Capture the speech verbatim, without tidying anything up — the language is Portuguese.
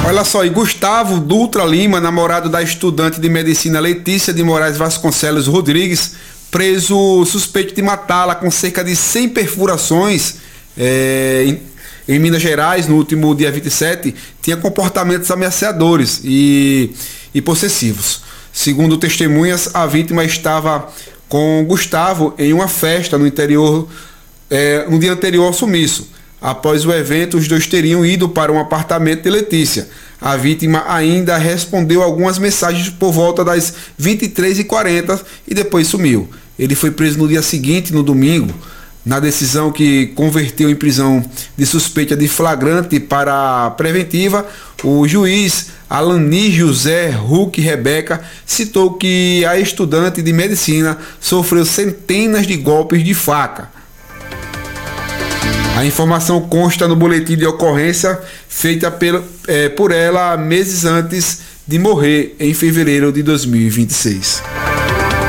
Olha só, e Gustavo Dutra Lima, namorado da estudante de medicina Letícia de Moraes Vasconcelos Rodrigues, preso suspeito de matá-la com cerca de cem perfurações é, em, em Minas Gerais, no último dia vinte e sete, tinha comportamentos ameaçadores e, e possessivos. Segundo testemunhas, a vítima estava com Gustavo em uma festa no interior, é, no dia anterior ao sumiço. Após o evento, os dois teriam ido para um apartamento de Letícia. A vítima ainda respondeu algumas mensagens por volta das vinte e três e quarenta e depois sumiu. Ele foi preso no dia seguinte, no domingo. Na decisão que converteu em prisão de suspeita de flagrante para preventiva, o juiz Alani José Huck Rebeca citou que a estudante de medicina sofreu centenas de golpes de faca. A informação consta no boletim de ocorrência feita pela, é, por ela meses antes de morrer, em fevereiro de dois mil e vinte e seis.